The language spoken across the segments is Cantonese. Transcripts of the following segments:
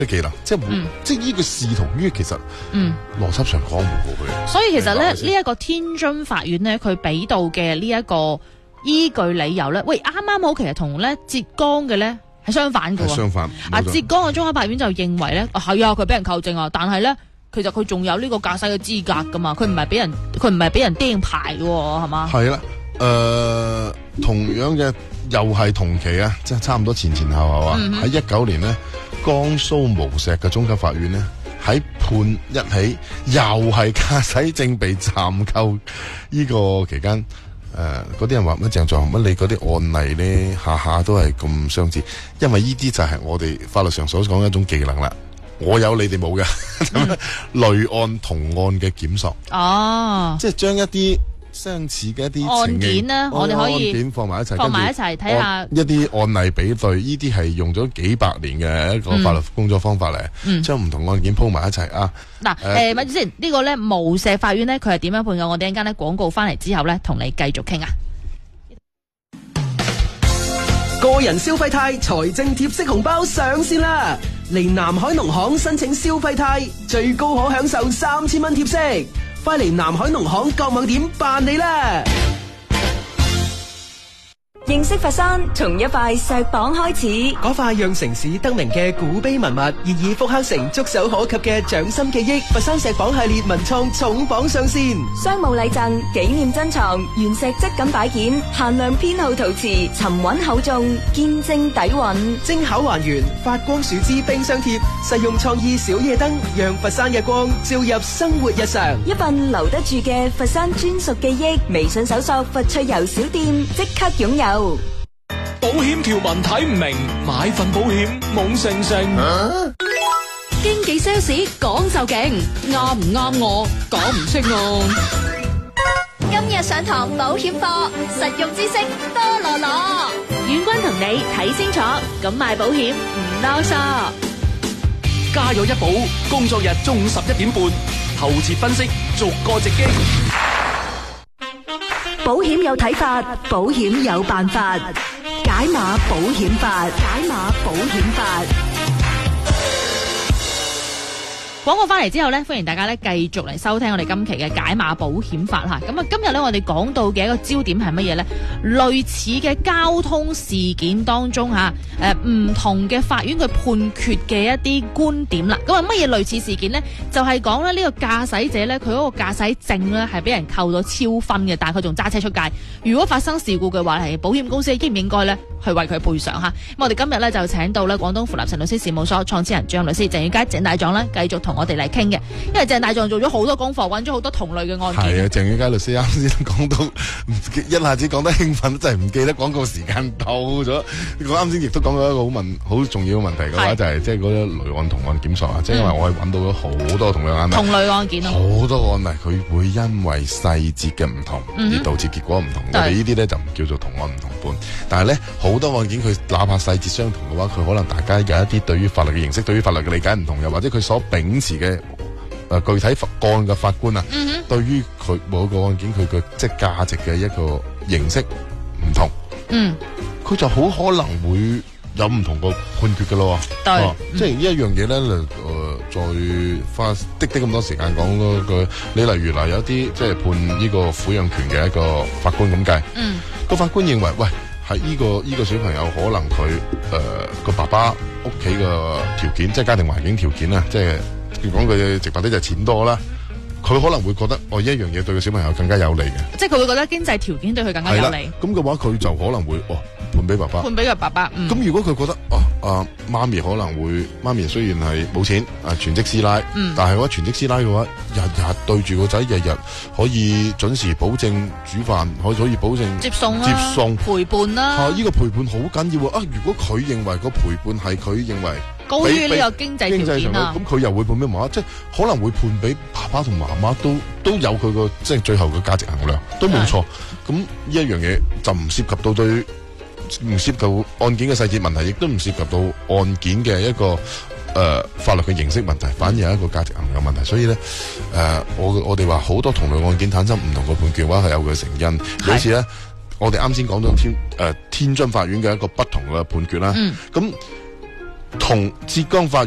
技能，即係呢個視同於其實邏輯上講唔過去。 所以其實咧呢一個天津法院咧，佢俾到嘅呢一個依據理由咧，喂啱啱好，其實同咧浙江嘅咧係相反嘅喎。 相反浙江嘅綜合法院就認為咧，係啊，佢俾人扣證啊，但係咧其實佢仲有呢個駕駛嘅資格噶嘛，佢唔係俾人釘牌嘅係嘛？係啦，同樣嘅又係同期啊，即係差唔多前後後啊。喺19年呢，江蘇無錫嘅中級法院呢，喺判一起又係駕駛證被暫扣呢個期間，嗰啲人話乜鄭在雄乜你嗰啲案例呢，下下都係咁相似，因為呢啲就係我哋法律上所講嘅一種技能啦。我有你哋冇嘅，類案同案嘅檢索。即係將一啲相似嘅一啲案件呢，我哋可以案件放埋一齊睇下一啲案例比對，呢啲係用咗幾百年嘅一個法律工作方法嚟，將唔同案件鋪埋一齊啊。 嗱，咪住先，呢個咧無錫法院咧，佢係點樣判嘅？我哋一陣間咧廣告翻嚟之後咧，同你繼續傾啊。 個人消費貸財政貼息紅包上線啦！嚟南海農行申請消費貸，最高可享受3000蚊貼息，快嚟南海農行各網點辦理啦！ 認識佛山，從一塊石榜開始。 嗰塊讓城市得名嘅古碑文物，現已復刻成觸手可及嘅掌心記憶。佛山石榜系列文創重磅上線， 商務禮贈、紀念珍藏、原石質感擺件、限量編號陶瓷，沉穩厚重，見證底蘊， 精巧還原，發光樹脂冰箱貼，實用創意小夜燈，讓佛山嘅光照入生活日常。 一份留得住嘅佛山專屬記憶，微信搜索佛趣遊小店，即刻擁有。 保險條文睇唔明，買份保險懵成成。 經紀 sales 講就勁，啱唔啱我講唔清啊。 今日上堂保險課，實用知識多羅羅。 遠軍同你睇清楚，咁買保險唔囉嗦。 加油一保，工作日中午11點半，透徹分析，逐個直擊。 保險有睇法，保險有辦法，解碼保險法，解碼保險法。 廣告翻嚟之後呢，歡迎大家呢繼續嚟收聽我哋今期嘅解碼保險法吓。咁啊，今日呢，我哋講到嘅一個焦點係乜嘢呢？類似嘅交通事件當中吓，唔同嘅法院佢判決嘅一啲觀點啦。咁啊，乜嘢類似事件呢？就係講咧呢個駕駛者呢，佢嗰個駕駛證呢係俾人扣咗超分嘅，但係佢仲揸車出街。如果發生事故嘅話，係保險公司應唔應該呢去為佢賠償吓？咁我哋今日呢，就請到咧廣東富立陳律師事務所創始人張律師鄭宇佳鄭大狀呢，繼續同我哋嚟傾嘅。因為鄭大狀做咗好多功課，揾咗好多同類嘅案件。 係啊，鄭宇佳律師啱先講到一下子講得興奮，真係唔記得廣告時間到咗。我啱先亦都講到一個好重要嘅問題嘅話，就係即係嗰啲類案同案檢索啊。即係因為我係揾到咗好多同類案例， 同類案件好多案例佢會因為細節嘅唔同而導致結果唔同。我哋呢啲咧就唔叫做同案唔同判，但係咧好多案件佢哪怕細節相同嘅話，佢可能大家有一啲對於法律嘅認識、對於法律嘅理解唔同，又或者佢所秉持嘅具體個案嘅法官啊，對於佢某個案件佢嘅即係價值嘅一個認識唔同，佢就好可能會有唔同個判決嘅咯。即係呢一樣嘢咧，再花的咁多時間講嗰個，你例如嗱有一啲即係判呢個撫養權嘅一個法官咁計，個法官認為喂喺呢個小朋友可能佢個爸爸屋企嘅條件，即係家庭環境條件啊，即係講佢直白啲就係錢多啦，佢可能會覺得一樣嘢對個小朋友更加有利嘅， 即係佢會覺得經濟條件對佢更加有利。 咁嘅話佢就可能會判俾爸爸， 判俾佢爸爸。 咁如果佢覺得媽咪可能會，媽咪雖然係冇錢全職師奶，但係全職師奶嘅話，日日對住個仔，日日可以準時保證煮飯，可以保證接送陪伴啦。 呢個陪伴好緊要啊！如果佢認為個陪伴係佢認為高於呢個經濟條件啊， 咁佢又會判俾媽媽，即係可能會判俾爸爸同媽媽都有佢個即係最後嘅價值衡量，都冇錯。咁呢一樣嘢就唔涉及到唔涉及到案件嘅細節問題，亦都唔涉及到案件嘅一個法律嘅形式問題，反而係一個價值衡量問題。所以咧，我哋話好多同類案件產生唔同嘅判決嘅話，係有佢嘅成因。有時咧，我哋啱先講咗天津法院嘅一個不同嘅判決啦。咁同浙江法院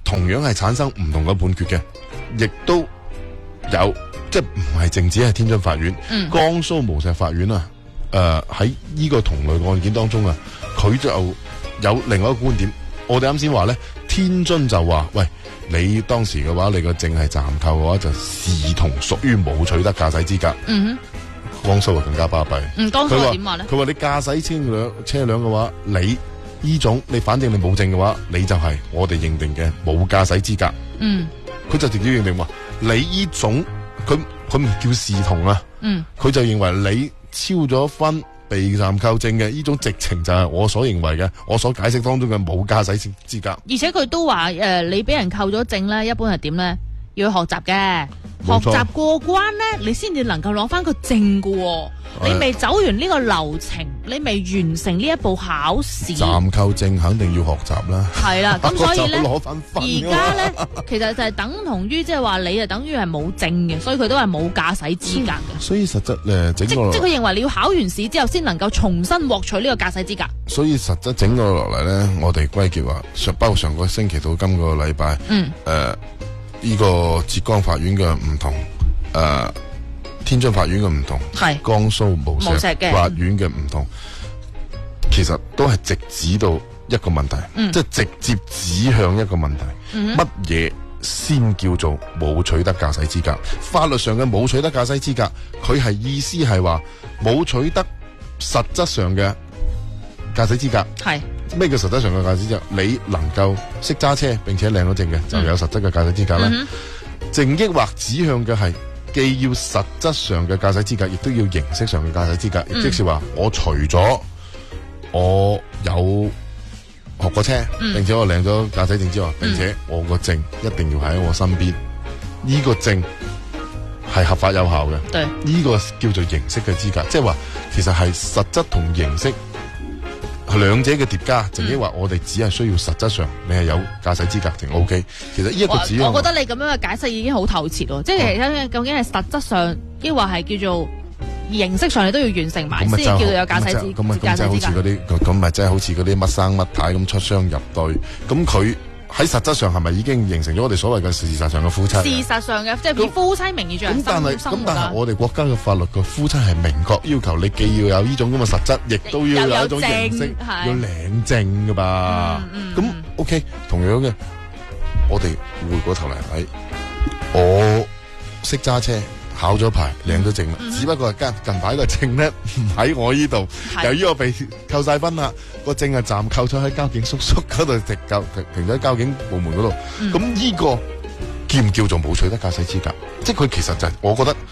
同樣係產生唔同嘅判決嘅，亦都有即係唔係淨止係天津法院，江蘇無錫法院啊，喺呢個同類案件當中啊，佢就有另外一個觀點。我哋啱先話咧，天津就話喂，你當時嘅話，你個證係暫扣嘅話，就視同屬於冇取得駕駛資格。江蘇啊更加巴閉。 江蘇點話咧？ 佢話你駕駛車輛嘅話，你呢種你反正你冇證嘅話，你就係我哋認定嘅冇駕駛資格。佢就直接認定話你呢種佢唔叫視同啊。佢就認為你超咗分被暫扣證嘅呢種直情就係我所認為嘅，我所解釋當中嘅冇駕駛資格。 而且佢都話你俾人扣咗證咧，一般係點咧？要去學習嘅，學習過關咧，你先至能夠攞翻個證㗎。你未走完呢個流程，你未完成呢一步考試， 暫扣證肯定要學習啦。 係啦，咁所以咧， 而家咧，其實就係等同於即係話你啊，等於係冇證嘅，所以佢都係冇駕駛資格嘅。 所以實質整個即係佢認為你要考完試之後，先能夠重新獲取呢個駕駛資格。 所以實質整個落嚟咧，我哋歸結話，包括上個星期到今個禮拜，呢個浙江法院嘅唔同，天津法院嘅唔同，係江蘇無錫法院嘅唔同，其實都係直指到一個問題，即係直接指向一個問題，乜嘢先叫做冇取得駕駛資格？法律上嘅冇取得駕駛資格，佢係意思係話冇取得實質上嘅駕駛資格。係咩叫實質上嘅駕駛資格？你能夠識揸車並且領咗證嘅，就有實質嘅駕駛資格啦。正抑或指向嘅係既要實質上嘅駕駛資格，亦都要形式上嘅駕駛資格。即是話，我除咗我有學過車，並且我領咗駕駛證之外，並且我個證一定要喺我身邊，呢個證係合法有效嘅。對，呢個叫做形式嘅資格，即係話其實係實質同形式兩者嘅疊加，淨係話我哋只係需要實質上你係有駕駛資格淨 OK。其實呢一個指向， 我覺得你咁樣嘅解釋已經好透徹喎。即係其實究竟係實質上，抑或係叫做形式上，你都要完成埋先叫做有駕駛資格。 咁咪真係好似嗰啲乜生乜太咁出雙入對，咁佢喺實質上係咪已經形成咗我哋所謂嘅事實上嘅夫妻？ 事實上嘅即係以夫妻名義進行生活。 但係我哋國家嘅法律嘅夫妻係明確要求你既要有呢種咁嘅實質，亦都要有一種形式，要領證噶吧？咁 OK， 同樣嘅，我哋回過頭嚟睇，我識揸車。考咗牌，領咗證啦，只不過係近排個證咧唔喺我呢度，由於我被扣晒分啦，個證係暫扣咗喺交警叔叔嗰度，停咗喺交警部門嗰度。咁呢個叫唔叫做冇取得駕駛資格？即係佢其實就係我覺得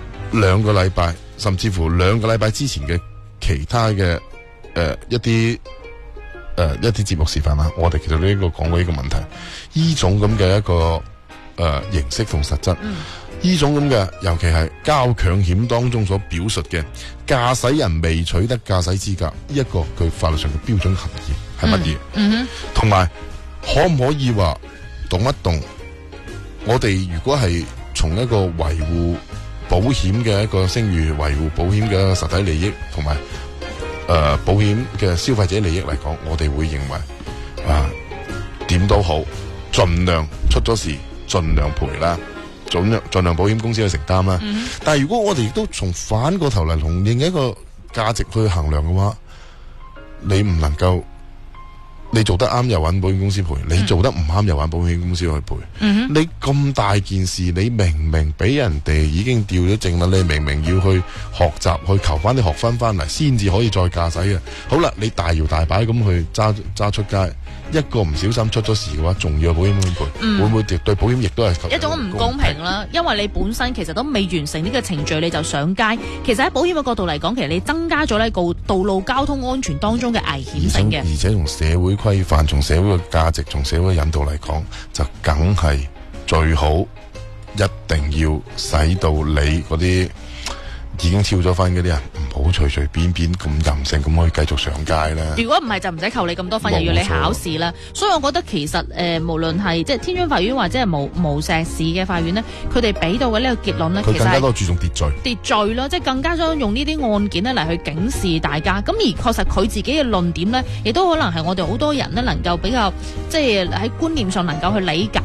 2個禮拜，甚至乎2個禮拜之前嘅其他嘅一啲節目示範啦，我哋其實呢個講過呢個問題，呢種咁嘅一個形式同實質。呢種咁嘅，尤其係交強險當中所表述嘅駕駛人未取得駕駛資格，呢一個佢法律上嘅標準含義係乜嘢？同埋可唔可以話動一動？我哋如果係從一個維護保險嘅一個聲譽、維護保險嘅一個實體利益，同埋保險嘅消費者利益嚟講，我哋會認為點都好，盡量出咗事，盡量賠啦。盡量保險公司去承擔啦，但係如果我哋亦都從反過頭嚟同另一個價值去衡量嘅話，你唔能夠你做得啱又揾保險公司賠，你做得唔啱又揾保險公司去賠。你咁大件事，你明明俾人哋已經掉咗證啦，你明明要去學習去求翻啲學分翻嚟，先至可以再駕駛嘅。好啦，你大搖大擺咁去揸出街。一個唔小心出咗事嘅話，仲要保險賠，會唔會對保險亦都係一種唔公平啦？因為你本身其實都未完成呢個程序，你就上街。其實喺保險嘅角度嚟講，其實你增加咗呢個道路交通安全當中嘅危險性嘅。 而且從社會規範、從社會嘅價值、從社會嘅引導嚟講，就梗係最好一定要使到你嗰啲已經跳咗分嗰啲人，唔好隨隨便便咁任性咁可以繼續上街啦。 如果唔係就唔使扣你咁多分，又要你考試啦。所以我覺得其實無論係即係天津法院或者係無錫市嘅法院呢，佢哋俾到嘅呢個結論呢，其實佢更加多注重秩序咯，即係更加想用呢啲案件呢嚟去警示大家。咁而確實佢自己嘅論點呢，亦都可能係我哋好多人呢能夠比較即係喺觀念上能夠去理解。